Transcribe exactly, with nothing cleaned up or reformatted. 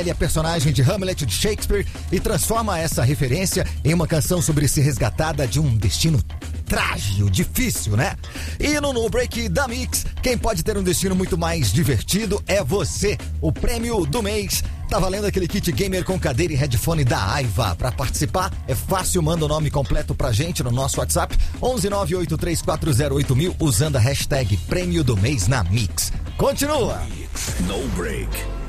Shelley, a personagem de Hamlet de Shakespeare, e transforma essa referência em uma canção sobre ser resgatada de um destino trágico, difícil, né? E no No Break da Mix, quem pode ter um destino muito mais divertido é você. O prêmio do mês tá valendo aquele kit gamer com cadeira e headphone da Aiva. Pra participar, é fácil, manda o nome completo pra gente no nosso WhatsApp, onze nove oito três quatro zero oito mil, usando a hashtag prêmio do mês na Mix. Continua! No Break.